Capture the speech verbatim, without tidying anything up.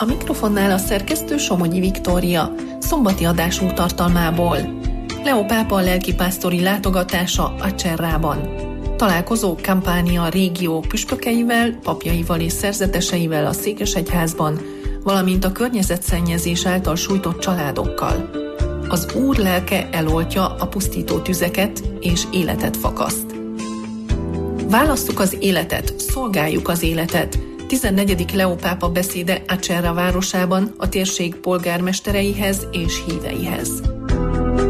A mikrofonnál a szerkesztő Somogyi Viktória, szombati adásunk tartalmából. Leó pápa lelkipásztori látogatása Acerrában. Találkozó Campania régió püspökeivel, papjaival és szerzeteseivel a Székesegyházban, valamint a környezetszennyezés által sújtott családokkal. Az Úr lelke eloltja a pusztító tüzeket és életet fakaszt. Válasszuk az életet, szolgáljuk az életet. tizennegyedik Leó pápa beszéde Acerra városában a térség polgármestereihez és híveihez.